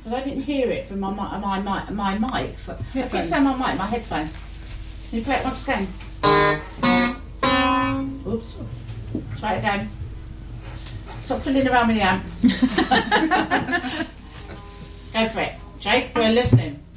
Because I didn't hear it from my mics. I couldn't say my mic, my headphones. Can you play it once again? Oops. Try it again. Stop fiddling around with the amp. Go for it. Jake, we're listening.